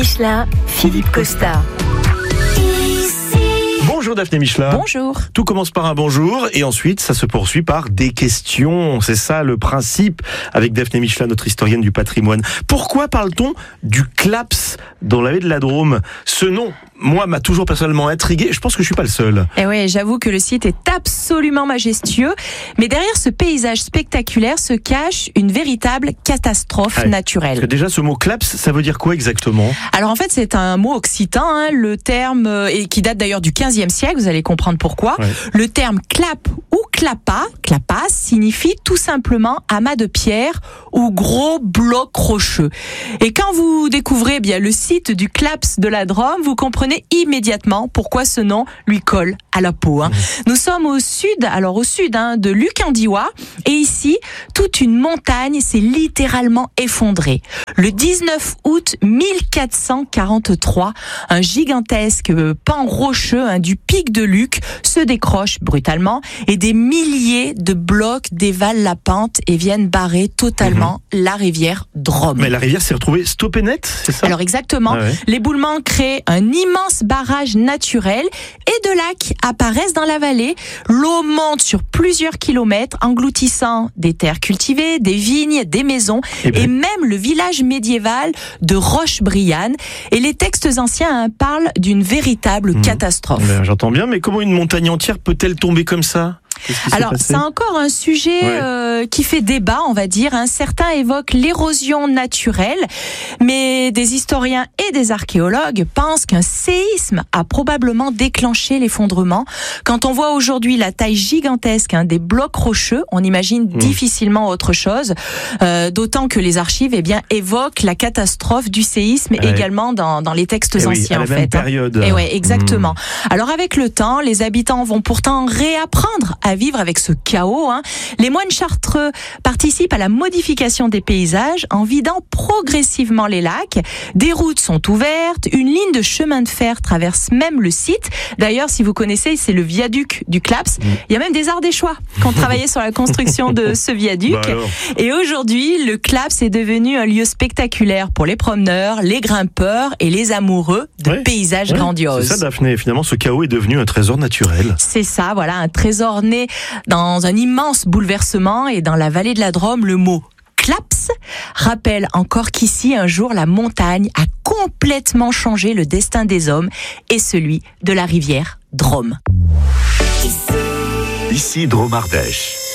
Michelin, Philippe Costa. Bonjour Daphné Michelin. Bonjour. Tout commence par un bonjour et ensuite ça se poursuit par des questions. C'est ça le principe avec Daphné Michelin, notre historienne du patrimoine. Pourquoi parle-t-on du Claps dans la vallée de la Drôme ? Ce nom, moi, m'a toujours personnellement intrigué. Je pense que je suis pas le seul. Et ouais, j'avoue que le site est absolument majestueux, mais derrière ce paysage spectaculaire se cache une véritable catastrophe naturelle. Parce que déjà, ce mot Claps, ça veut dire quoi exactement ? Alors en fait, c'est un mot occitan, le terme, et qui date d'ailleurs du 15e siècle, vous allez comprendre pourquoi. Ouais. Le terme clap ou clapas signifie tout simplement amas de pierre ou gros bloc rocheux. Et quand vous découvrez bien le site du Claps de la Drôme, vous comprenez immédiatement pourquoi ce nom lui colle à la peau. Nous sommes au sud de Lucandiwa, et ici, toute une montagne s'est littéralement effondrée. Le 19 août 1443, un gigantesque pan rocheux du pic de Luc se décroche brutalement et des milliers de blocs dévalent la pente et viennent barrer totalement la rivière Drôme. Mais la rivière s'est retrouvée stoppée net, c'est ça ? Alors exactement. Ah ouais. L'éboulement crée un immense barrage naturel et de lacs apparaissent dans la vallée. L'eau monte sur plusieurs kilomètres, engloutissant des terres cultivées, des vignes, des maisons et même le village médiéval de Roche-Brianne. Et les textes anciens parlent d'une véritable catastrophe. J'entends bien, mais comment une montagne entière peut-elle tomber comme ça ? Alors, c'est encore un sujet qui fait débat, on va dire. Certains évoquent l'érosion naturelle, mais des historiens et des archéologues pensent qu'un séisme a probablement déclenché l'effondrement. Quand on voit aujourd'hui la taille gigantesque des blocs rocheux, on imagine difficilement autre chose, d'autant que les archives évoquent la catastrophe du séisme également dans les textes anciens. À la même période. Et ouais, exactement. Alors, avec le temps, les habitants vont pourtant réapprendre à vivre avec ce chaos. Les moines chartreux participent à la modification des paysages en vidant progressivement les lacs. Des routes sont ouvertes, une ligne de chemin de fer traverse même le site. D'ailleurs, si vous connaissez, c'est le viaduc du Claps. Il y a même des Ardéchois qui ont travaillé sur la construction de ce viaduc. Et aujourd'hui, le Claps est devenu un lieu spectaculaire pour les promeneurs, les grimpeurs et les amoureux de paysages grandioses. C'est ça, Daphné. Finalement, ce chaos est devenu un trésor naturel. C'est ça, voilà, un trésor né dans un immense bouleversement, et dans la vallée de la Drôme, le mot Claps rappelle encore qu'ici, un jour, la montagne a complètement changé le destin des hommes et celui de la rivière Drôme. Ici Drôme Ardèche.